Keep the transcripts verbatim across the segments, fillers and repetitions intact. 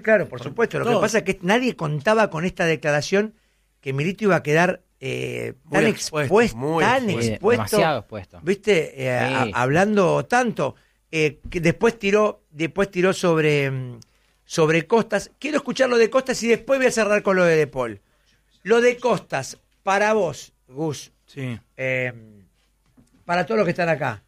Claro, por supuesto. Lo Todos. que pasa es que nadie contaba con esta declaración que Milito iba a quedar eh, tan Muy expuesto, expuesto, muy tan expuesto. expuesto, Demasiado expuesto. ¿viste? Eh, a- Sí. hablando tanto. Eh, que después tiró, después tiró sobre, mm, sobre Costas. Quiero escuchar lo de Costas y después voy a cerrar con lo de De Paul. Lo de Costas, para vos, Gus, Sí. eh, para todos los que están acá.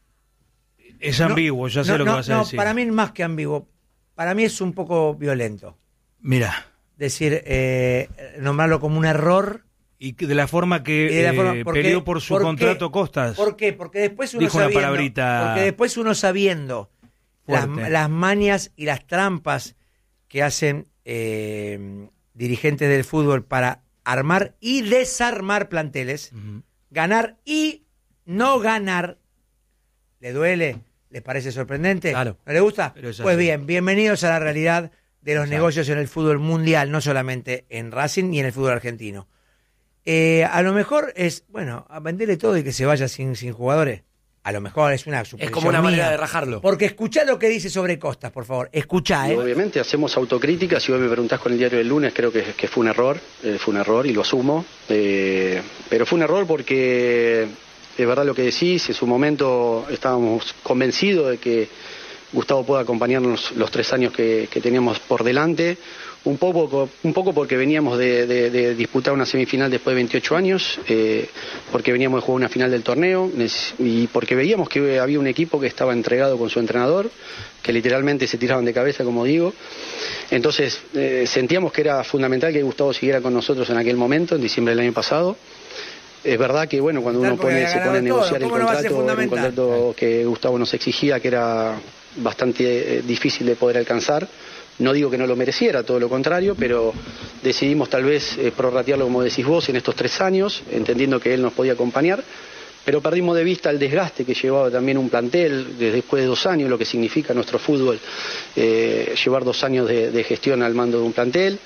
Es No, ambiguo, ya sé no, lo que no, vas a no, decir. para mí es más que ambiguo. Para mí es un poco violento. Mira, Decir, eh, nombrarlo como un error. y que de la forma que y de la eh, forma- porque- peleó por su ¿por qué? contrato Costas. ¿Por qué? Porque después uno Dijo una sabiendo, palabrita porque después uno sabiendo las, fuerte. las mañas y las trampas que hacen eh, dirigentes del fútbol para armar y desarmar planteles, Ujú. ganar y no ganar, ¿le duele? ¿Les parece sorprendente? Claro. ¿No le gusta? Pero es Pues así. bien, bienvenidos a la realidad de los negocios en el fútbol mundial, no solamente en Racing ni en el fútbol argentino. Eh, a lo mejor es, bueno, a venderle todo y que se vaya sin, sin jugadores. A lo mejor es una Es suposición como una manera mía. de rajarlo. Porque escuchá lo que dice sobre Costas, por favor. Escuchá, Y ¿eh? obviamente hacemos autocrítica. Si vos me preguntás con el diario del lunes, creo que, que fue un error, eh, fue un error y lo asumo. Eh, pero fue un error porque es verdad lo que decís. En su momento estábamos convencidos de que Gustavo pueda acompañarnos los tres años que, que teníamos por delante. Un poco, un poco porque veníamos de, de- de disputar una semifinal después de veintiocho años, eh, porque veníamos de jugar una final del torneo neces- y porque veíamos que había un equipo que estaba entregado con su entrenador, que literalmente se tiraban de cabeza, como digo. Entonces eh, sentíamos que era fundamental que Gustavo siguiera con nosotros en aquel momento, en diciembre del año pasado. Es verdad que bueno, cuando uno Porque pone, había se pone a ganado todo, negociar el ¿cómo no va a ser contrato, era un fundamental? contrato que Gustavo nos exigía, que era bastante eh, difícil de poder alcanzar. No digo que no lo mereciera, todo lo contrario, pero decidimos tal vez eh, prorratearlo, como decís vos, en estos tres años, entendiendo que él nos podía acompañar, pero perdimos de vista el desgaste que llevaba también un plantel, desde después de dos años, lo que significa nuestro fútbol, eh, llevar dos años de, de gestión al mando de un plantel.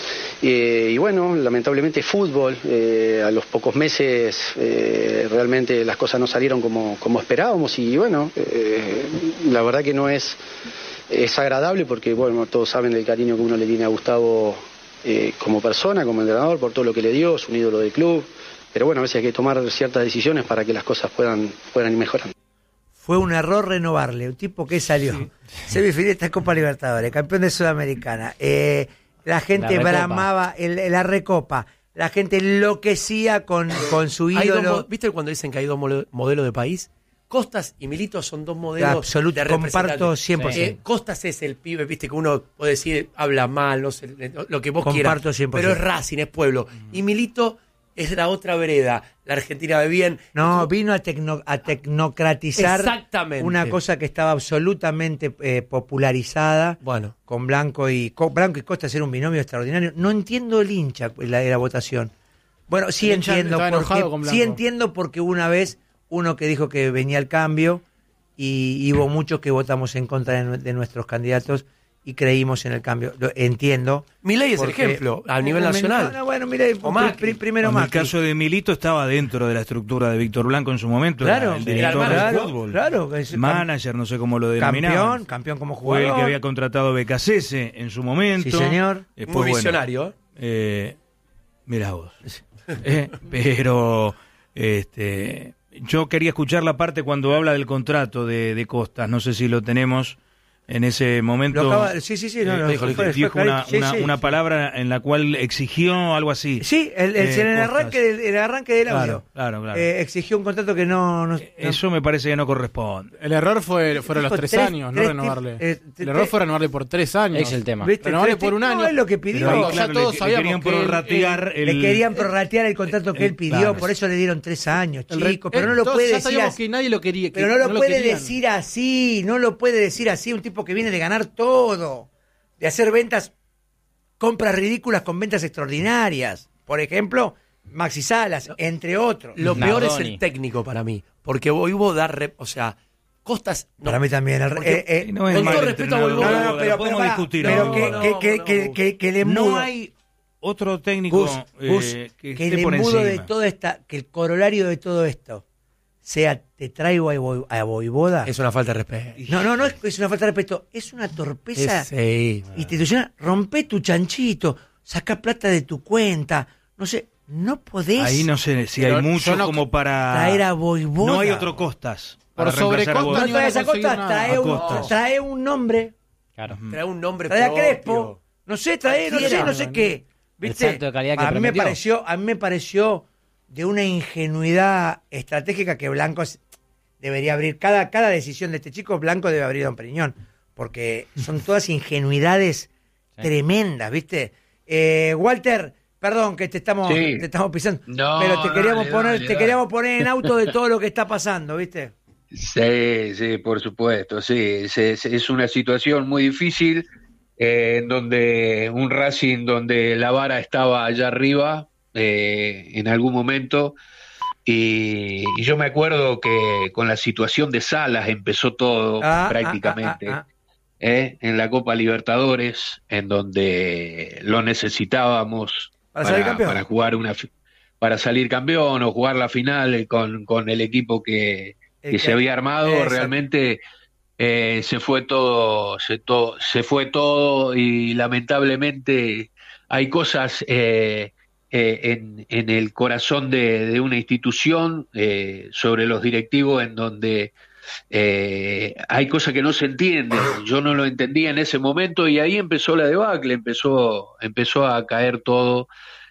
Eh, y bueno, lamentablemente fútbol, eh, a los pocos meses eh, realmente las cosas no salieron como, como esperábamos y bueno, eh, la verdad que no es, es agradable porque bueno, todos saben del cariño que uno le tiene a Gustavo eh, como persona, como entrenador, por todo lo que le dio, es un ídolo del club, pero bueno, a veces hay que tomar ciertas decisiones para que las cosas puedan, puedan ir mejorando. Fue un error renovarle. Un tipo que salió. Semifinalista de Copa Libertadores, campeón de Sudamericana. Eh, la gente La Recopa. bramaba el, el- la recopa. La gente enloquecía con, con su Hay dos ídolo. mo- ¿Viste cuando dicen que hay dos mole- modelos de país? Costas y Milito son dos modelos Absoluto, de comparto representantes. cien por ciento. Eh, Costas es el pibe, viste, que uno puede decir, habla mal, no sé, lo que vos Comparto quieras. cien por Pero ciento. es Racing, es pueblo. Y Milito es la otra vereda. La Argentina ve bien. No, vino a, tecno- a tecnocratizar Exactamente. una cosa que estaba absolutamente eh, popularizada Bueno. con Blanco y Co- Blanco y Costa ser un binomio extraordinario. No entiendo el hincha la, de la votación. Bueno, sí El hincha entiendo estaba porque enojado con Blanco. sí entiendo porque una vez uno que dijo que venía el cambio y, y hubo muchos que votamos en contra de, nue- de nuestros candidatos y creímos en el cambio. Lo entiendo. Milei es el Porque- ejemplo, a nivel No, nacional. No, no, bueno, mire, O Macri. pri- primero En el Macri. caso de Milito estaba dentro de la estructura de Víctor Blanco en su momento. Claro, era el sí, director era el del manager. fútbol. Claro, es el Manager, no sé cómo lo denominaban. campeón, campeón como Fue jugador. el que había contratado a Becasese en su momento. Sí, señor. Después, Muy bueno, visionario. ¿eh? Eh, mirá vos. Eh, pero este, yo quería escuchar la parte cuando habla del contrato de, de Costas. No sé si lo tenemos en ese momento. Lo acaba- sí, sí, sí, no, Eh, no, dijo, fue- fue dijo una, clarito. Sí, una- sí, una sí. palabra en la cual exigió algo así. Sí, el, el- Eh, en el Costas. arranque del, el arranque del Claro, audio. claro, claro. Eh, exigió un contrato que no... no- no- Eso me parece que no corresponde. El error fue fueron los Dijo tres, tres- años, no tres renovarle. tip- eh, el error tres- fue renovarle por tres años. Es el tema. ¿Viste? Renovarle Tres- por un año. No, es lo que pidió. Pero ahí, Cuando ya claro, todos le, le sabíamos querían que él- prorratear el... Le querían prorratear el contrato que él pidió, claro. por eso le dieron tres años, el re- chicos. Pero él- no lo todos puede ya decir sabíamos así. que nadie lo quería. que Pero no lo puede querían. decir así, no lo puede decir así. Un tipo que viene de ganar todo, de hacer ventas, compras ridículas con ventas extraordinarias. Por ejemplo, Maxi Salas, entre otros. Lo peor es Nardoni. el técnico para mí. Porque hoy hubo dar. rep- O sea, Costas. no, Para mí también. el- Porque- eh, eh, No es Con mal todo respeto a entrenador, Volvo. no, no, pero, podemos pero, discutir. pero ¿no? que, no, que, que, no, que, que, que el No embudo, hay otro técnico Gus, eh, Gus, que, que el esté por embudo encima. de toda esta, que el corolario de todo esto sea te traigo a, Boi- a Voivoda. Es una falta de respeto. No, no, no es, es una falta de respeto, es una torpeza Es- sí. institucional. Rompe tu chanchito, saca plata de tu cuenta, no sé, no podés Ahí no sé si Pero hay mucho yo no- como para... traer a Voivoda. No hay otro Costas. Por para reemplazar a sobrecosto Boda. No ni van a traes a conseguir Costa, nada. trae A un, Costas. trae un nombre, Claro. Trae un nombre trae a propio. Crespo, no sé, trae, no sé, Cualquiera. no sé qué. ¿Viste? salto de calidad que a mí me prometió. pareció, a mí me pareció de una ingenuidad estratégica que Blanco es- debería abrir. Cada, cada decisión de este chico, Blanco debe abrir Don Periñón, porque son todas ingenuidades Sí. tremendas, ¿viste? Eh, Walter, perdón que te estamos, Sí. te estamos pisando, No, pero te queríamos dale, poner, dale, te dale. queríamos poner en auto de todo lo que está pasando, ¿viste? Sí, sí, por supuesto, sí. Es, es- es una situación muy difícil eh, en donde un Racing donde la vara estaba allá arriba eh, en algún momento y, y yo me acuerdo que con la situación de Salas empezó todo Ah, prácticamente. ah, ah, ¿eh? En la Copa Libertadores, en donde lo necesitábamos Para salir campeón. para jugar una fi- para salir campeón o jugar la final con, con el equipo que, El que que- se había armado. exacto. Realmente eh, se fue todo, se, to- se fue todo y lamentablemente hay cosas eh, eh, en, en el corazón de, de una institución eh, sobre los directivos en donde eh, hay cosas que no se entienden. Yo no lo entendía en ese momento y ahí empezó la debacle, empezó, empezó a caer todo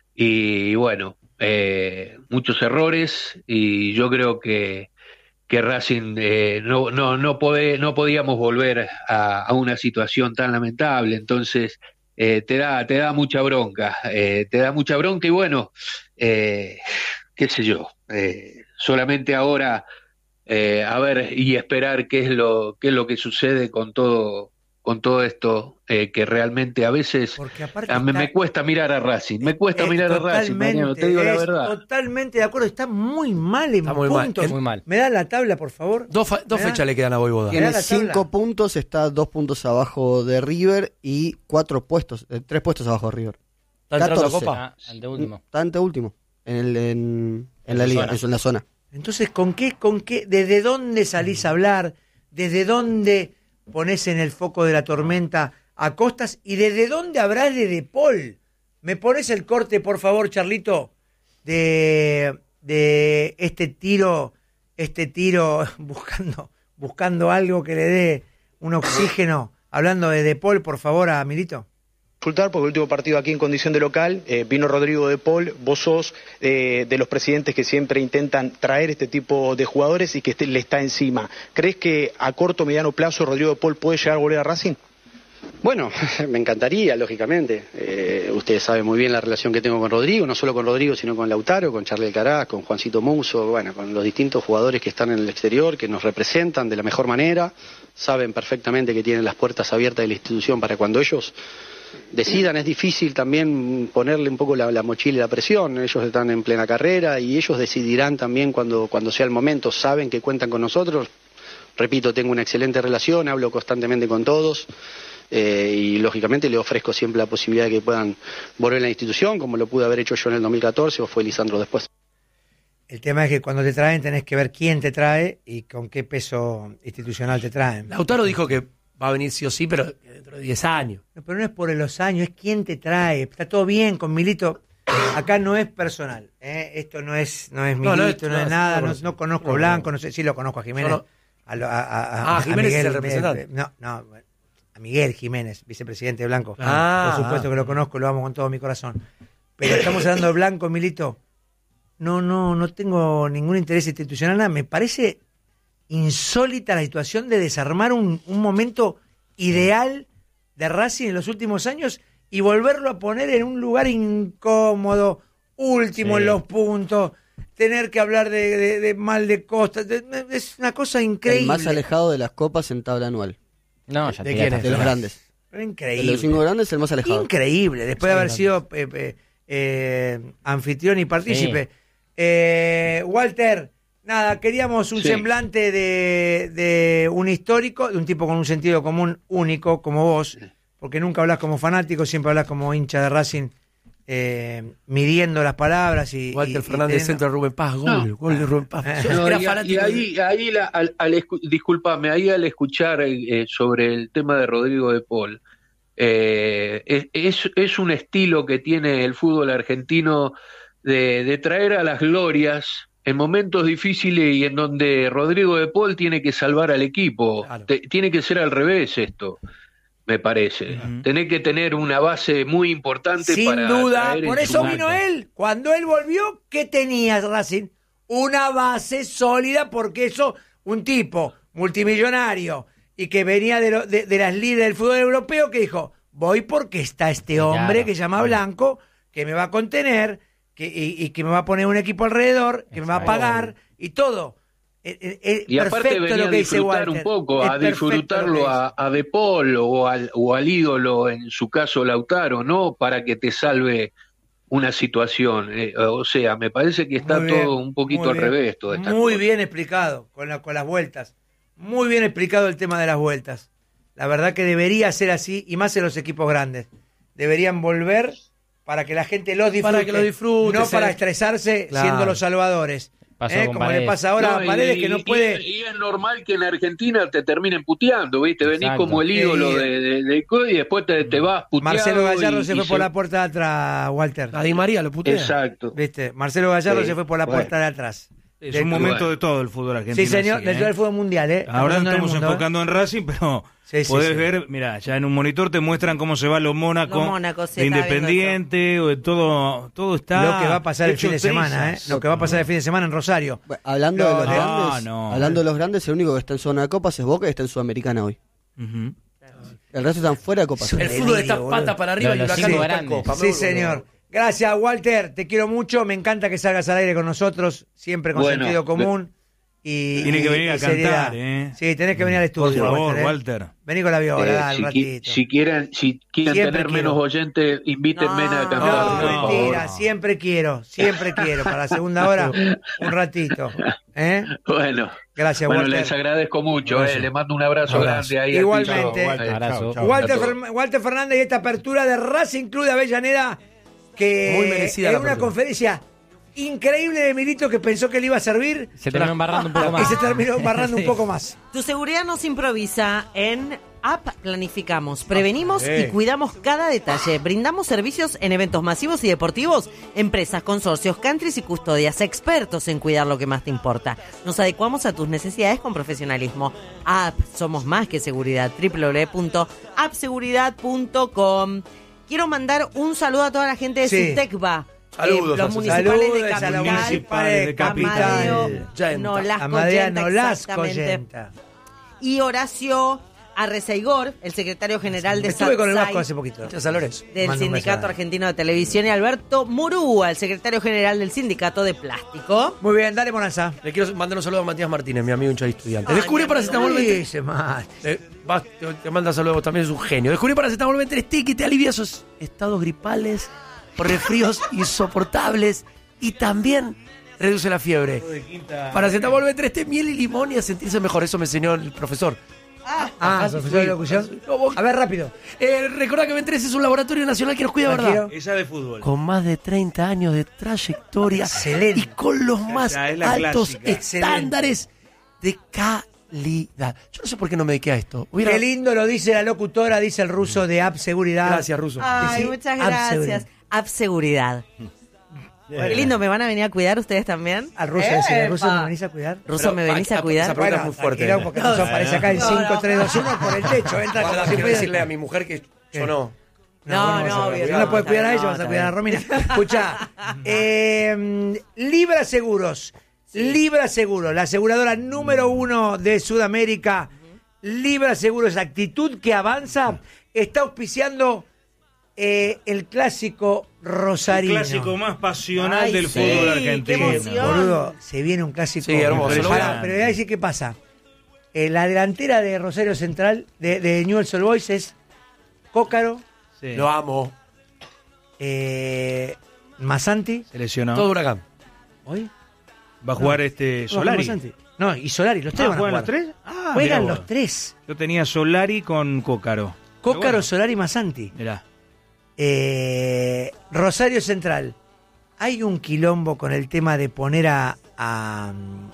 y bueno, eh, muchos errores y yo creo que, que Racing eh, no, no, no, pode- no podíamos volver a, a una situación tan lamentable. Entonces eh, te da, te da mucha bronca, eh, te da mucha bronca y bueno, eh, qué sé yo, eh, solamente ahora eh, a ver y esperar qué es lo qué es lo que sucede con todo con todo esto eh, que realmente a veces Porque aparte a mí está- me cuesta mirar a Racing, me cuesta Es mirar a Racing, Mariano, te digo la es verdad. Totalmente de acuerdo, está muy mal en Está muy mal, puntos. es muy mal. ¿Me da la tabla, por favor? Dos, fa- dos ¿Me da? fechas le quedan a Voivoda. Mirá Tiene la tabla. cinco puntos, está dos puntos abajo de River y cuatro puestos, eh, tres puestos abajo de River. ¿Está entrando a catorce. Copa? Ah, anteúltimo. Está ante último en, el, en, en En la la liga, zona. en la zona. Entonces, ¿con qué, con qué, desde dónde salís a hablar? ¿Desde dónde ponés en el foco de la tormenta a Costas? ¿Y desde dónde habrás de De Paul? ¿Me pones el corte, por favor, Charlito, de, de este tiro, este tiro buscando, buscando algo que le dé un oxígeno? Hablando de De Paul, por favor, a Milito. Consultar, porque el último partido aquí en condición de local eh, vino Rodrigo de Paul, vos sos eh, de los presidentes que siempre intentan traer este tipo de jugadores y que este, le está encima. ¿Crees que a corto o mediano plazo Rodrigo de Paul puede llegar a volver a Racing? Bueno, me encantaría, lógicamente. Eh, ustedes saben muy bien la relación que tengo con Rodrigo, no solo con Rodrigo, sino con Lautaro, con Charlie Alcaraz, con Juancito Muso, bueno, con los distintos jugadores que están en el exterior, que nos representan de la mejor manera, saben perfectamente que tienen las puertas abiertas de la institución para cuando ellos decidan. Es difícil también ponerle un poco la, la mochila y la presión, ellos están en plena carrera y ellos decidirán también cuando, cuando sea el momento, saben que cuentan con nosotros. Repito, tengo una excelente relación, hablo constantemente con todos. Eh, y lógicamente le ofrezco siempre la posibilidad de que puedan volver a la institución, como lo pude haber hecho yo en el dos mil catorce o fue Lisandro después. El tema es que cuando te traen tenés que ver quién te trae y con qué peso institucional te traen. Lautaro dijo que va a venir sí o sí, pero dentro de diez años. No, pero no es por los años, es quién te trae. Está todo bien con Milito. Acá no es personal, ¿eh? Esto no es no es No, Milito, no no, es- es no, nada, no, no, no, no conozco no, a no. Blanco, no sé si lo conozco a Jiménez. No, no. A, lo- a- a- Ah, a Jiménez es el eh, representante. No, no, a Miguel Jiménez, vicepresidente de Blanco. Ah, Por supuesto ah. que lo conozco, lo amo con todo mi corazón. Pero estamos hablando de Blanco, Milito. No, no, no tengo ningún interés institucional, nada. Me parece insólita la situación de desarmar un, un momento ideal de Racing en los últimos años y volverlo a poner en un lugar incómodo, último Sí. en los puntos, tener que hablar de, de- de mal de Costa, de- de- es una cosa increíble. El más alejado de las copas en tabla anual. No, ya ¿De te quién ya es? De los está. grandes. Pero De increíble. los cinco grandes, el más alejado. Increíble, después de Sí, haber grandes. sido eh, eh, eh, anfitrión y partícipe. Eh, Walter, nada, queríamos un Sí. semblante de, de un histórico, de un tipo con un sentido común único como vos, porque nunca hablas como fanático, siempre hablas como hincha de Racing eh, midiendo las palabras y... Walter y, Fernández, y teniendo... centro de Rubén Paz, gol, No. gol de Rubén Paz. No, Era y, fanático y de- ahí, ahí la- al, al escu- discúlpame, ahí al escuchar eh, sobre el tema de Rodrigo de Paul, eh, es, es, es un estilo que tiene el fútbol argentino de, de traer a las glorias en momentos difíciles y en donde Rodrigo de Paul tiene que salvar al equipo. Claro. Te- tiene que ser al revés esto, me parece. Ujú. Tenés que tener una base muy importante Sin para duda, traer en por su eso marca. vino él. Cuando él volvió, ¿qué tenía Racing? Una base sólida, porque eso, un tipo multimillonario y que venía de, lo- de, de las líderes del fútbol europeo, que dijo, voy porque está este hombre Claro. que se llama Blanco, que me va a contener, que, y, y que me va a poner un equipo alrededor, que me va a Exacto. pagar, y todo. Es, es- es Y aparte perfecto venía lo a que dice disfrutar Walter. un poco, Es a perfecto lo que disfrutarlo dice. a, a De Paul o al, o al ídolo, en su caso Lautaro, no para que te salve una situación. Eh, o sea, me parece que está Muy bien, todo un poquito muy al bien. revés. Toda esta Muy cosa. bien explicado con, la- con las vueltas. Muy bien explicado el tema de las vueltas. La verdad que debería ser así, y más en los equipos grandes. Deberían volver para que la gente los disfrute. Para que lo disfrute, No sí. para estresarse Claro. siendo los salvadores. Pasó ¿Eh? con Como Paredes. le pasa ahora No, a y- Paredes, que no y- puede... Y, y es normal que en Argentina te terminen puteando, ¿viste? Venís Exacto. como el ídolo Sí. de, de, de co- y después te, te vas puteado. Marcelo Gallardo y- se y fue por la puerta de atrás, Walter. A Di María lo putea. Exacto. ¿Viste? Marcelo Gallardo Sí, se fue por la bueno. puerta de atrás. Es Del- un momento Bueno. de todo el fútbol argentino. Sí, señor, así, del ¿eh? fútbol mundial, ¿eh? Ahora Pasando en el estamos mundo, ¿eh? enfocando en Racing, pero Sí, sí, podés sí. ver, mira, ya en un monitor te muestran cómo se va los Mónaco, Los Mónaco, sí, de estaba viendo Independiente, o de todo, todo está. Lo que va a pasar el hecho fin de semana, ¿eh? trizas. Lo que va a pasar el fin de semana en Rosario. Bueno, hablando No, de los no, grandes, no. hablando de los grandes, el único que está en zona de copas es Boca y está en Sudamericana hoy. Ujú. El resto están fuera de copas. Sí. El fútbol está Delirio, pata boludo. para arriba Los- y los Huracán cinco está en grandes. Copa. Sí, señor. Gracias, Walter. Te quiero mucho. Me encanta que salgas al aire con nosotros, siempre con Bueno, sentido común. Y, Tiene que y- venir y a seriedad. cantar, ¿eh? Sí, tenés que venir al Por estudio. favor, ¿eh? Walter. Vení con la viola, Eh, dale, si, un qui- ratito. si quieren, si quieren Siempre tener quiero. menos oyentes, invítenme No. a cantar. No, por favor. mentira, siempre quiero, siempre quiero. Para la segunda hora, un ratito. ¿Eh? Bueno, Gracias, bueno, Walter. les agradezco mucho. Abrazo. Eh, les mando un abrazo, Abrazo. grande ahí. al Igualmente. piso. Walter, Eh, Abrazo. chau, chau. Walter, a todos. Fer- Walter Fernández y esta apertura de Racing Club de Avellaneda, que Muy merecida en la una apertura. conferencia increíble de Milito, que pensó que le iba a servir Se terminó embarrando un poco y más. se terminó embarrando un Sí. poco más. Tu seguridad nos improvisa. En App planificamos, prevenimos Eh. y cuidamos cada detalle. Brindamos servicios en eventos masivos y deportivos, empresas, consorcios, countries y custodias, expertos en cuidar lo que más te importa. Nos adecuamos a tus necesidades con profesionalismo. App, somos más que seguridad. doble u doble u doble u punto app seguridad punto com. Quiero mandar un saludo a toda la gente de Sí. Sutecba. Saludos a los Sutecba. municipales Saludos de a los Capital. municipales de Capital. Amadeo Yenta. Nolasco Amadea Yenta, Nolasco exactamente. Yenta. Y Horacio Arrezaigor, el secretario general de Estuve con el SATSAI, Vasco hace poquito. Gracias a Lorenzo. del Mando un Sindicato beso. Argentino de Televisión, y Alberto Murúa, el secretario general del Sindicato de Plástico. Muy bien, dale, Bonanza. Le quiero mandar un saludo a Matías Martínez, mi amigo hincha de estudiante. Ay, Descubrí mi paracetamol amigo. veinte. Dice mal. Eh, vas, te, te manda saludos, también es un genio. Descubrí paracetamol veinte stick y te alivia esos estados gripales, resfríos insoportables y también reduce la fiebre. Paracetamol veinte stick, miel y limón y a sentirse mejor. Eso me enseñó el profesor. Ah, Ajá, profesor de sí. locución. No, vos- A ver, rápido. Eh, recordá que veinte es un laboratorio nacional que nos cuida, Tranquilo. ¿verdad? Esa de fútbol. Con más de treinta años de trayectoria Excelente. y con los más Ya, es la altos clásica. estándares de calidad. Yo no sé por qué no me dediqué a esto. Hubiera- Qué lindo lo dice la locutora, dice el ruso de App Seguridad. Gracias, Ruso. Ay, Sí, muchas App gracias. Seguridad. App Seguridad. Qué lindo, ¿me van a venir a cuidar ustedes también? Al ruso, decirle, ¡Epa! ruso, ¿me venís a cuidar? Ruso, ¿me Pero, venís ah, a cuidar? esa pregunta es muy fuerte. tranquilo, porque el ruso aparece acá en No, cinco, no. tres, dos, uno por el techo. Entra como Guarda, si quiero fuera... decirle a mi mujer que yo no. No, vos no, vas a- obvio, Si no, no puedes está cuidar a bien, ella, no, vas a está cuidar a bien. Romina. Escucha, eh, Libra Seguros. Libra Seguros, la aseguradora número uno de Sudamérica. Libra Seguros, actitud que avanza, está auspiciando eh, el clásico El rosarino. clásico más pasional Ay, del sí, fútbol qué argentino. emoción. Boludo, se viene un clásico. Sí, hermoso, Pará, lo veo. pero voy a decir qué pasa. Eh, la delantera de Rosario Central, de, de Newell's Old Boys, es Cócaro, Sí. Lo amo. eh, Masanti. Se lesionó. Todo huracán. ¿Hoy? Va a jugar este No, Solari. Masanti. No, y Solari, los tres Ah, van a ¿juegan jugar. los tres? Ah, Juegan mirá los vos. tres. Yo tenía Solari con Cócaro. Cócaro, Pero bueno, Solari, Masanti. mirá. Eh, Rosario Central. Hay un quilombo con el tema de poner a a,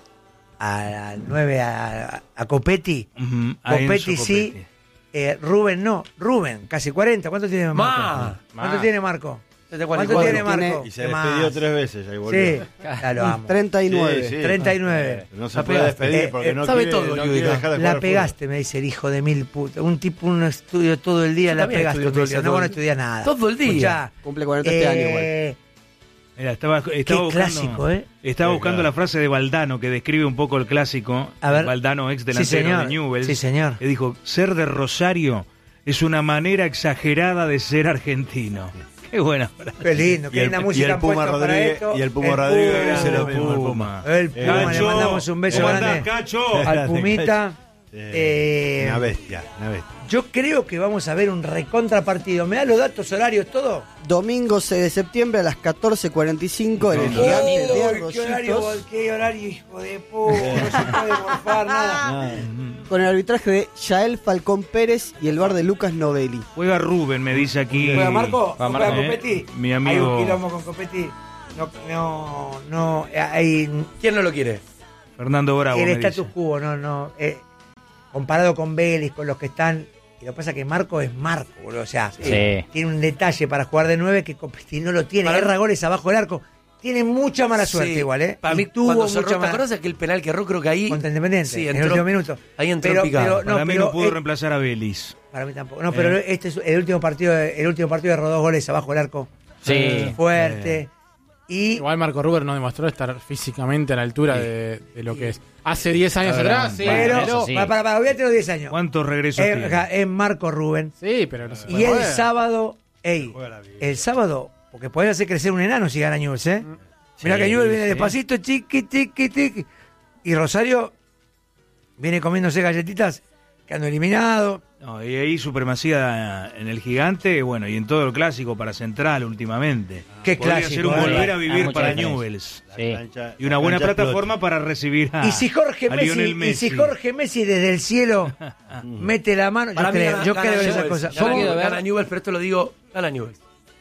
a, a nueve a, a Copetti. Uh-huh. A Copetti Enzo sí. Copetti. Eh, Rubén no. Rubén, casi cuarenta. ¿Cuánto tiene Marco? Ma. ¿Cuánto Ma. tiene Marco? setenta y ¿Cuánto cuatro. tiene Marco? Y se ¿Qué despidió más? tres veces ya y volvió. Sí, ya lo amo. treinta y nueve. Sí, sí. treinta y nueve. No se La puede pegaste. despedir Eh, porque eh, no sabe quiere, todo, no Yudica. quiere dejar de jugar La al pegaste, me dice el hijo de mil putas. Un tipo, un estudio todo el día, Yo la también pegaste. estudio todo el Dice, día, no, todo vos no el- estudiás nada. todo el día. Escuchá, Cumple cuarenta este año igual. eh, Mira, estaba, estaba Qué buscando, clásico, ¿eh? Estaba Sí, buscando claro. la frase de Valdano que describe un poco el clásico. A ver. Valdano, ex Sí, delantero señor. de Newell's. Sí, señor. Que dijo, ser de Rosario es una manera exagerada de ser argentino. Qué buena frase. Qué lindo, Y qué el- linda y música el han Puma puesto para Rodríguez- esto. y el Puma Rodríguez Puma. dice lo mismo, el Puma. El Puma, le Cacho, mandamos un beso ¿cómo grande andás, Cacho? al Pumita. Sí. Eh, Una bestia, una bestia. yo creo que vamos a ver un recontrapartido. ¿Me da los datos horarios todo? Domingo seis de septiembre a las catorce cuarenta y cinco en el Domingo. Gigante de Uy, qué horario, Arroyitos, qué horario, hijo de puta. No se puede morfar nada. con el arbitraje de Yael Falcón Pérez y el bar de Lucas Novelli. Juega Rubén, me dice aquí. ¿Juega Marco? ¿No Marco, juega eh, Copetti? mi Hay un amigo quilombo con Copetti. No, no, no. Hay ¿Quién no lo quiere? Fernando Bravo. el me status dice. quo, no, no. Eh, comparado con Vélez, con los que están. Y lo que pasa es que Marco es Marco, boludo. O sea, Sí. tiene un detalle para jugar de nueve que Copetti no lo tiene. Para- Erra goles abajo del arco. Tiene mucha mala suerte Sí. igual, ¿eh? Para Y mí, tuvo cuando mucha cerró, ¿te mala- acordás de aquel penal que erró? Creo que ahí... Contra Independiente, Sí, en el entró- último minuto. ahí entró Pero- picado. pero- no, Para mí pero, no pudo eh, reemplazar a Vélez. Para mí tampoco. No, pero este es el último partido, el último partido de rodó goles abajo del arco. Sí. Fuerte. Y Igual Marco Ruber no demostró estar físicamente a la altura de, de lo que es. Hace diez años Ahora, atrás, sí. pero, eso sí. para, para, para, olvídate los diez años. ¿Cuántos regresos Es, tiene? es Marco Rubén. Sí, pero no se puede Y el mover. sábado, ey, el sábado, porque podés hacer crecer un enano si gana Newell's, ¿eh? Mirá que Newell's viene sí. despacito, chiqui, chiqui, chiqui. Y Rosario viene comiéndose galletitas, quedando eliminado. No, y ahí supremacía en el Gigante, bueno, y en todo el clásico para Central últimamente. Qué Podría clásico, ser un ¿eh? volver a Hay vivir mucha para diferencia. Newell's. Sí. Cancha- Y una la buena cancha plataforma para recibir a, Y si Jorge a Messi, Lionel y Messi. si Jorge Messi desde el cielo mete la mano, yo Para mí creo, gana- yo gana creo en esas Newell's. cosas. Gana, Yo quiero Newell's, ver- gana Newell's, pero esto lo digo, gana Newell's.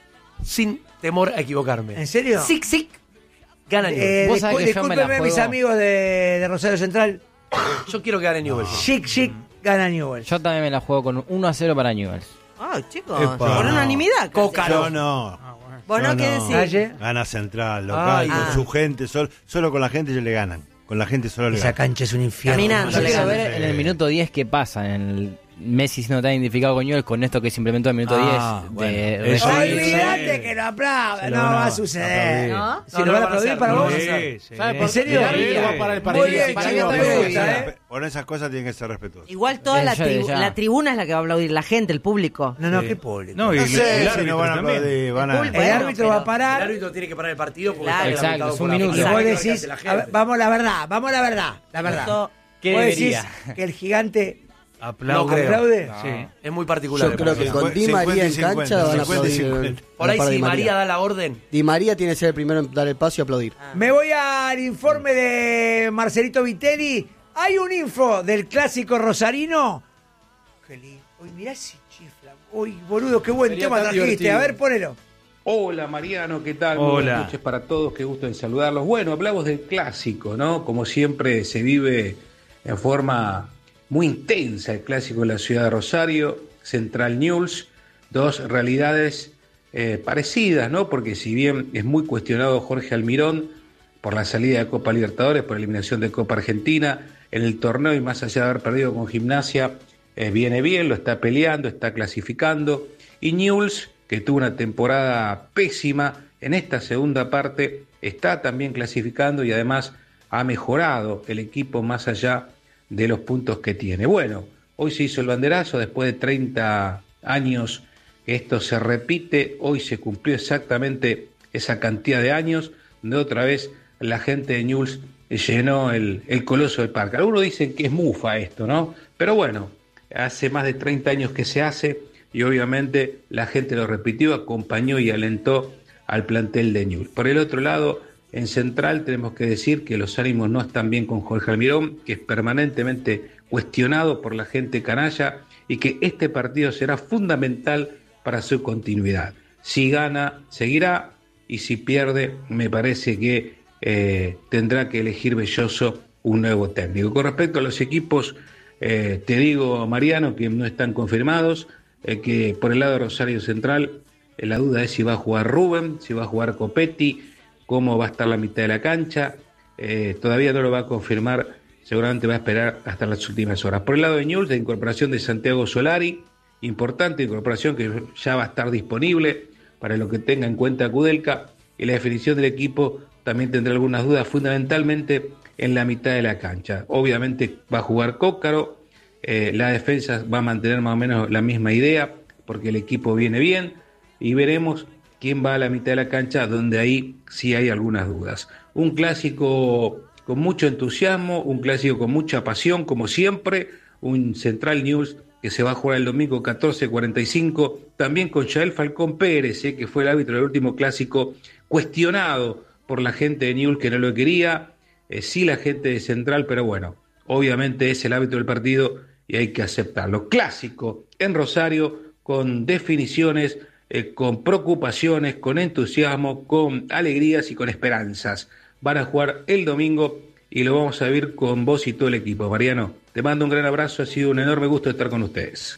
Sin temor a equivocarme. ¿En serio? Sí, sí. Gana Newell's. Eh, Vos sabés discul- que yo me la discúlpeme mis juego. amigos de, de Rosario Central. Yo quiero que gane Newell's. Chic, chic, gana Newell's. Yo también me la juego con un uno a cero para Newell's. Ay, chicos, Epa. por unanimidad. Coca. Yo no. ¿Vos no Yo qué no. decís? Calle. Gana Central, local, Ay, con ah. su gente, solo, solo con la gente ellos le ganan. Con la gente solo le Esa ganan. cancha es un infierno. Caminando. Yo le quiero gana. ver en el minuto diez qué pasa. En el Messi siendo tan identificado con Newell's con esto que se implementó en el minuto Ah, diez. bueno, de eso referirse. Olvídate que lo aplaudan, Se no lo van a va a suceder. aplaudir. ¿No? Si No, lo no van a lo van a aplaudir hacer, para no lo vos. van a hacer. Sí, sí. ¿Sabe ¿En por- serio? el árbitro va a parar el Muy partido. bien, Para chico, que me te gusta, vea. ¿eh? Por esas cosas tienen que ser respetuosos. Igual toda la, Ya, tribu- ya. la tribuna es la que va a aplaudir, la gente, el público. No, no, Sí. qué público. No, y No el, sé el si árbitro no van a también. aplaudir, van a... El El Bueno, árbitro va a El parar árbitro tiene que parar el partido porque Claro. está Exacto, lamentado es por un la minuto. y presión vos que decís, hace la a gente. ver, vamos a la verdad, vamos a la verdad, la verdad. Esto- ¿Qué Vos debería? decís que el gigante Aplaude. No creo. aplaude. Sí. Es muy particular. Yo me creo que parece. con Di María en cincuenta y cancha van a cincuenta, aplaudir. cincuenta. Por ahí para si Di María da la orden. Di María tiene que ser el primero en dar el paso y aplaudir. Me voy al informe de Marcelito Vitelli. Hay un info del clásico rosarino. Qué lindo. Uy, mirá si chifla. Uy, boludo, qué buen Sería tema tan trajiste. divertido. A ver, ponelo. Hola Mariano, ¿qué tal? Muy Hola. buenas noches para todos, qué gusto en saludarlos. Bueno, hablamos del clásico, ¿no? Como siempre se vive en forma muy intensa el clásico de la ciudad de Rosario, Central Newell's, dos realidades eh, parecidas, ¿no? Porque si bien es muy cuestionado Jorge Almirón por la salida de Copa Libertadores, por eliminación de Copa Argentina, en el torneo y más allá de haber perdido con Gimnasia, eh, viene bien, lo está peleando, está clasificando, y Newell's, que tuvo una temporada pésima, en esta segunda parte está también clasificando y además ha mejorado el equipo más allá de los puntos que tiene. Bueno, hoy se hizo el banderazo después de treinta años que esto se repite, hoy se cumplió exactamente esa cantidad de años, donde otra vez la gente de Newell's llenó el, el Coloso del Parque. Algunos dicen que es mufa esto, ¿no? Pero bueno, hace más de treinta años que se hace y obviamente la gente lo repitió, acompañó y alentó al plantel de Newell's. Por el otro lado, en Central tenemos que decir que los ánimos no están bien con Jorge Almirón, que es permanentemente cuestionado por la gente canalla y que este partido será fundamental para su continuidad. Si gana, seguirá, y si pierde, me parece que eh, tendrá que elegir Belloso un nuevo técnico. Con respecto a los equipos, eh, te digo, Mariano, que no están confirmados, eh, que por el lado de Rosario Central, eh, la duda es si va a jugar Rubén, si va a jugar Copetti, cómo va a estar la mitad de la cancha, eh, todavía no lo va a confirmar, seguramente va a esperar hasta las últimas horas. Por el lado de Newell's, la incorporación de Santiago Solari, importante incorporación que ya va a estar disponible para lo que tenga en cuenta Kudelka, y la definición del equipo también tendrá algunas dudas, fundamentalmente en la mitad de la cancha. Obviamente va a jugar Cócaro, eh, la defensa va a mantener más o menos la misma idea, porque el equipo viene bien, y veremos quién va a la mitad de la cancha, donde ahí sí hay algunas dudas. Un clásico con mucho entusiasmo, un clásico con mucha pasión, como siempre, un Central Newell's que se va a jugar el domingo catorce cuarenta y cinco, también con Yael Falcón Pérez, eh, que fue el árbitro del último clásico, cuestionado por la gente de Newell's que no lo quería, eh, sí la gente de Central, pero bueno, obviamente es el árbitro del partido y hay que aceptarlo. Clásico en Rosario, con definiciones, eh, con preocupaciones, con entusiasmo, con alegrías y con esperanzas. Van a jugar el domingo y lo vamos a vivir con vos y todo el equipo. Mariano, te mando un gran abrazo, ha sido un enorme gusto estar con ustedes.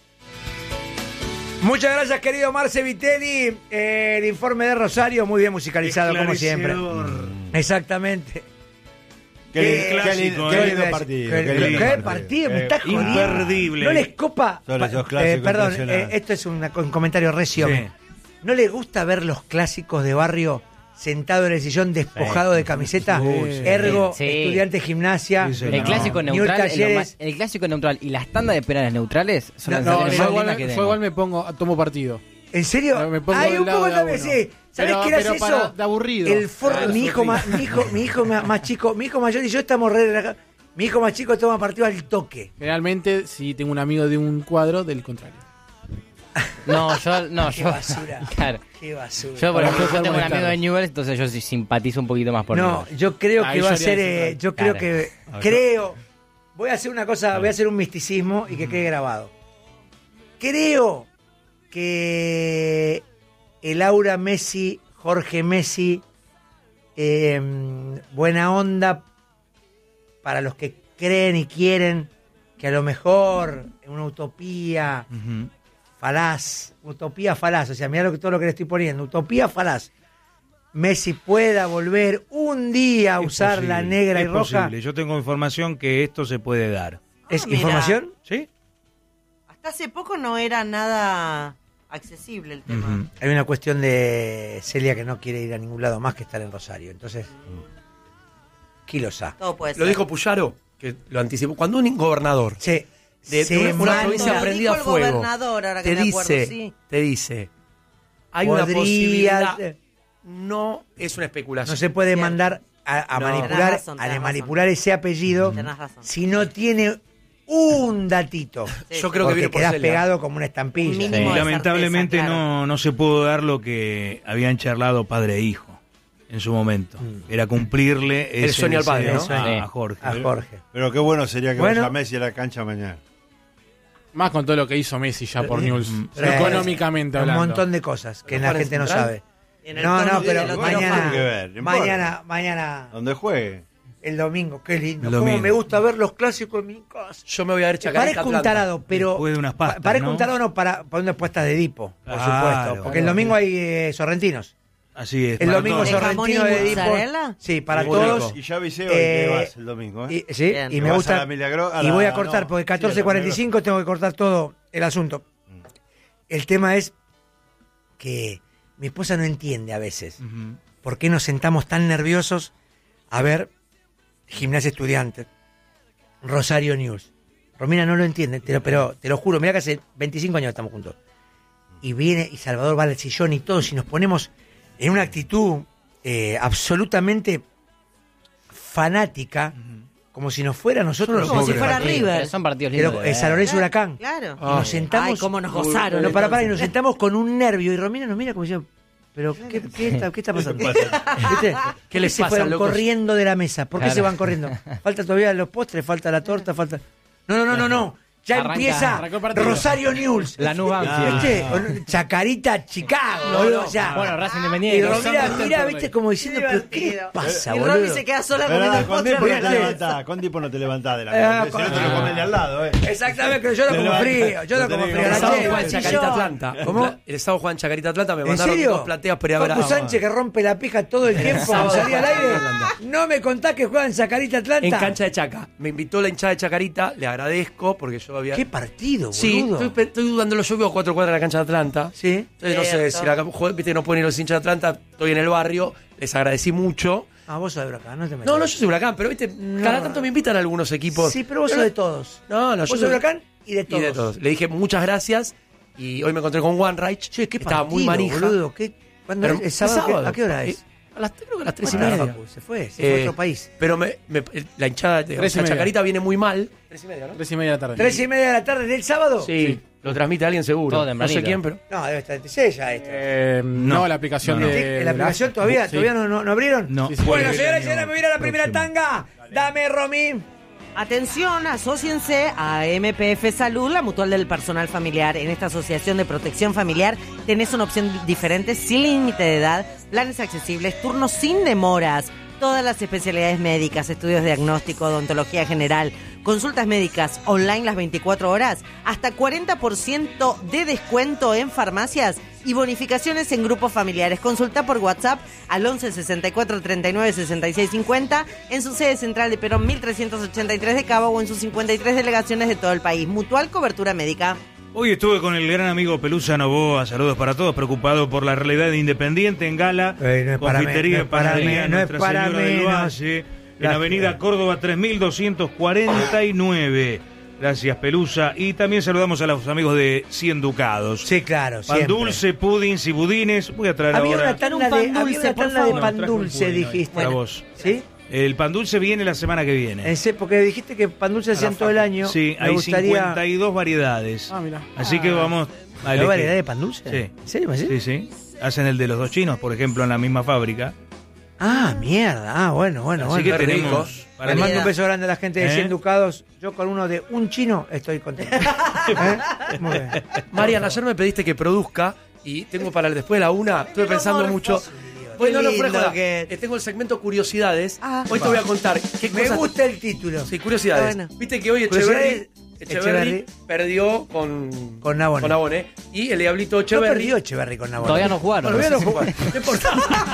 Muchas gracias, querido Marce Vitelli. Eh, el informe de Rosario, muy bien musicalizado, como siempre. Mm. Exactamente. Qué, qué, qué, clásico, qué eh. lindo partido. Qué, Qué lindo qué partido, partido, me eh, estás jodiendo. Imperdible. ¿No les copa? Son esos eh, clásicos perdón, eh, impresionantes. esto es una- un comentario recio. Sí. ¿No les gusta ver los clásicos de barrio sentado en el sillón despojado de camiseta? Uy, sí. Ergo, Sí. estudiante de gimnasia. Sí, señor. El clásico Newell's neutral, es lo Talleres. más- el clásico neutral y las tandas de penales neutrales son No, las no, sensaciones yo más igual, lindas que yo tengo. igual me pongo, tomo partido. ¿En serio? Me- me pongo Ay, del un lado poco de también, uno. sí. ¿Sabes Pero- qué era pero eso? para- de aburrido. El forro, Ah, mi eso hijo, sí. más, mi hijo, mi hijo más, más chico, mi hijo mayor y yo estamos re relajados. Mi hijo más chico toma partido al toque. Generalmente, si tengo un amigo de un cuadro, del contrario. No, yo, no, Qué yo. basura. Claro. Qué basura. Yo, por Para ejemplo, no ser tengo un amigo molestados. de Newell's, entonces yo sí simpatizo un poquito más por No, Newell's. yo creo Ahí que va a yo ser, haría eh, eso, yo creo claro. que, creo, voy a hacer una cosa, voy a hacer un misticismo y que quede grabado. Creo que el aura Messi, Jorge Messi, eh, buena onda para los que creen y quieren que a lo mejor en una utopía Ujú. falaz, utopía falaz, o sea, mirá lo que, todo lo que le estoy poniendo, utopía falaz. Messi pueda volver un día a Es usar posible, la negra es y roja. posible. Yo tengo información que esto se puede dar. ¿Es Ah, mira. información? ¿Sí? Hasta hace poco no era nada accesible el tema. Ujú. Hay una cuestión de Celia que no quiere ir a ningún lado más que estar en Rosario. Entonces, kilosa. Todo puede ser. Lo dijo Puyaro, que lo anticipó. Cuando un gobernador Se, de, se de una, una manda- provincia Lo prendida a dijo el fuego gobernador, ahora que te me acuerdo, dice, sí. te dice, hay una Podría posibilidad, ser. no es una especulación. no se puede Bien. mandar a, a No. manipular, Tenés razón, a tenés manipular ese apellido Tenés razón. si no tiene un datito. Sí, Yo sí. creo que Porque viene por quedás Celia. pegado como una Un estampilla. mínimo Sí. de Lamentablemente certeza, claro. no, no se pudo dar lo que habían charlado padre e hijo en su momento. Era cumplirle El ese sueño al padre, deseo ¿no? a, Sí. a Jorge. A Jorge. Pero qué bueno sería que Bueno. vaya Messi a la cancha mañana. Más con todo lo que hizo Messi ya por Newell's. Pero Económicamente un hablando. montón de cosas que ¿No la juega en gente no Central? sabe. En el No, tono no, de pero los mañana, tiene que ver, no importa. mañana, mañana, Donde juegue. el domingo, qué lindo. El Cómo domingo. me gusta ver los clásicos en mi casa. Yo me voy a ver Chacarita Parezco un Atlanta. tarado, pero Después de unas pastas, pa- parezco ¿no? un tarado no para, para unas puestas de Edipo, por Claro, supuesto. Porque el claro. domingo hay eh, sorrentinos. Así es. El para domingo todos. ¿De jamón y sorrentino de Edipo. mozzarella? Sí, para Y- todos. Y ya avisé hoy Eh, que vas el domingo, ¿eh? Y, sí, Bien. y Que me vas gusta. a la Milagro- a y la- voy a cortar, no, porque sí, a la catorce cuarenta y cinco tengo que cortar todo el asunto. El tema es que mi esposa no entiende a veces Ujú. por qué nos sentamos tan nerviosos a ver Gimnasia Estudiante, Rosario News. Romina no lo entiende, te lo- pero te lo juro, mira que hace veinticinco años que estamos juntos. Y viene y Salvador va al sillón y todos, y nos ponemos en una actitud eh, absolutamente fanática, como si nos fuera a nosotros. Como los si que- fuera que- River. Pero son partidos Pero, lindos. de eh, ver. San Lorenzo Huracán. Claro. Y nos sentamos. Ay, cómo nos gozaron. No, para, para, y nos entonces. sentamos con un nervio. Y Romina nos mira como diciendo, ¿pero qué, qué está, qué está pasando? ¿Viste? ¿Qué les se pasa, fueron locos? corriendo de la mesa? ¿Por qué Claro. se van corriendo? Falta todavía los postres, falta la torta, falta. No, no, no, no, no. ya Arranca, empieza arrancó el partido. Rosario Newell's. La New Banfield. ¿Viste? Con Chacarita, Chicago, No, boludo. no. O sea, Bueno, Racing y Independiente. Romina, mira, viste, como diciendo, pero ¿qué le pasa, Y boludo? Romy se queda sola Pero comiendo el con postre. Dipo no te porque- levantás, con Dipo no te levantás de la Ah, mesa. Si con- no te lo come el de al lado, eh. Exactamente, pero yo no Te como levanta- frío, yo no te como tenés frío. que El La sábado che, juega en chillón. Chacarita Atlanta. ¿Cómo? El sábado juega en Chacarita Atlanta, me ¿En mandaron serio? dos plateas para ir a ver Facu a- Sánchez que rompe la pija todo el tiempo sábado cuando salía al aire. juega en Atlanta. No me contás que juega en Chacarita Atlanta. En cancha de Chaca. Me invitó la hinchada de Chacarita, le agradezco porque yo había... ¿Qué partido, boludo? Sí, estoy, pe- estoy dudándolo. Yo vivo a cuatro cuadras de la cancha de Atlanta. Sí. Entonces no sé Cierto. si la joder, viste que no pueden ir los hinchas de Atlanta. Estoy en el barrio, les agradecí mucho. Ah, vos sos de Huracán, no te metas. No, no, yo soy Huracán, pero viste, cada tanto me invitan a algunos equipos. Sí, pero vos sos de todos. No, no, yo Vos sos soy de Huracán y de Y todos. de todos. Le dije muchas gracias y hoy me encontré con One Reich. Che, qué estaba partido, muy manija. boludo. ¿Qué, ¿Cuándo Pero es? ¿El sábado? el sábado. ¿A qué hora Eh, es? A las, creo que a las tres y Ah, media. Facu, se fue, se fue a Eh, otro país. Pero me, me- la hinchada de Tres y la media. Chacarita viene muy mal. Tres y media, ¿no? Tres y media de la tarde. ¿Tres y media de la tarde del sábado? Sí, lo transmite alguien seguro. Todo No sé tempranito. quién, pero. No, debe estar en T C ya esto. Eh, no, la aplicación No, no. de. ¿En de la aplicación app. todavía? Sí. ¿Todavía no, no, no abrieron? No. Sí, sí. Bueno, Fue señoras y el señores, año me viene la primera próximo. tanga. Dame, Romy. Atención, asóciense a M P F Salud, la mutual del personal familiar. En esta asociación de protección familiar tenés una opción diferente, sin límite de edad, planes accesibles, turnos sin demoras, todas las especialidades médicas, estudios de diagnóstico, odontología general, consultas médicas online las veinticuatro horas, hasta cuarenta por ciento de descuento en farmacias y bonificaciones en grupos familiares. Consulta por WhatsApp al once sesenta y cuatro treinta y nueve sesenta y seis cincuenta en su sede central de Perón mil trescientos ochenta y tres de Cabo o en sus cincuenta y tres delegaciones de todo el país. Mutual Cobertura Médica. Hoy estuve con el gran amigo Pelusa Novoa, saludos para todos, preocupado por la realidad de Independiente en Gala, Ey, no es para confitería me- no es para Panadería me- no es Nuestra para Señora del menos. Valle, en La- Avenida Córdoba tres mil doscientos cuarenta y nueve. Gracias, Pelusa. Y también saludamos a los amigos de Cien Ducados. Sí, claro, Pan siempre. dulce, pudins y budines. Voy a traer Había ahora una tanda Un de, pan había dulce, una por tanda de favor. pan No, traje un dulce, pudín hoy dijiste. para vos. ¿Sí? El pan dulce viene la semana que viene. En se- porque dijiste que pan dulce hacían todo el año. Sí, Me hay gustaría... cincuenta y dos variedades. Ah, mira. Así que vamos a ¿Hay elegir. variedad de pan dulce? Sí. ¿En serio me decís? Sí, sí. Hacen el de los dos chinos, por ejemplo, en la misma fábrica. Ah, mierda. Ah, bueno, bueno, Así bueno. que Qué tenemos... rico. para Le que- mando un beso grande a la gente de ¿Eh? Cien Ducados. Yo con uno de un chino estoy contento. ¿Eh? Muy bien. Marian, ayer me pediste que produzca y tengo para el después de la una. Estuve pensando mucho. Bueno, no, Qué fuera de lindo joda. que- Eh, Tengo el segmento Curiosidades. Ah. Hoy te voy a contar qué Me cosas. gusta el título. Sí, curiosidades. Bueno. Viste que hoy Curiosidades, Echeverry, Echeverry. Echeverry perdió con, Con Nabone. con Nabone. Y el Diablito No Echeverry. perdió Echeverry con Nabone. Todavía no jugaron. Todavía no sé si jugó. juega. No importa.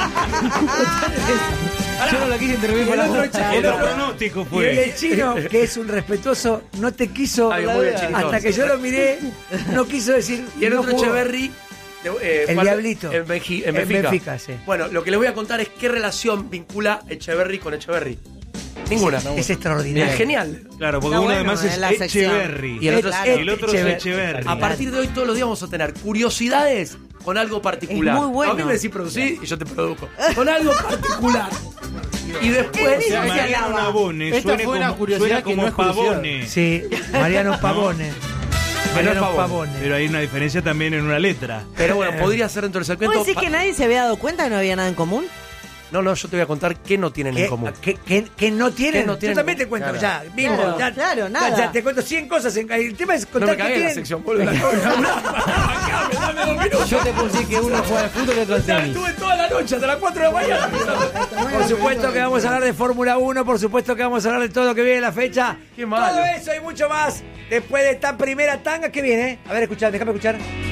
Yo no la quise interrumpir Y por el la otro boca. el Otro otro- pronóstico Y fue. el chino, que es un respetuoso, no te quiso. Ay, muy bien, chinito. hasta que yo lo miré, no quiso decir. Y el no otro jugó. Echeverry. eh, El fue al- Diablito. En, Benji- en En Benfica. Benfica, sí. Bueno, lo que les voy a contar es qué relación vincula Echeverry con Echeverry. Ninguna. Es extraordinario. Es genial. Claro, porque Está uno bueno, además es es la sección. Echeverry. Y el otro es Claro. Y el otro es Echeverry. Echeverry. A partir de hoy todos los días vamos a tener curiosidades con algo particular. Es muy bueno. A mí me decís producir y yo te produzco. Con algo particular. Y después... ¿Qué dice? Mariano Nabone Esta suene fue una como, curiosidad suena que como no es curiosidad. Pavone. Sí, Mariano Pavone. Mariano Pavone. Pavone. Pero hay una diferencia también en una letra. Pero bueno, podría ser dentro del segmento... ¿Vos decís que nadie se había dado cuenta que no había nada en común? No, no, yo te voy a contar qué no tienen ¿Qué, en común. qué- qué- qué no tienen? ¿Qué no tienen? Yo también te cuento, Claro. ya, mismo. Claro, ya, claro, ya- nada. ya te cuento cien cosas. En, el tema es No contar me qué cagué en la tienen. sección, boludo. Dame dos minutos. Yo te puse que uno juega al fútbol y otro al tenis. Estuve toda la noche, hasta las cuatro de la mañana. Por supuesto que vamos a hablar de Fórmula uno, por supuesto que vamos a hablar de todo lo que viene en la fecha. Qué malo. Todo eso y mucho más después de esta primera tanga que viene. A ver, escuchad, déjame escuchar.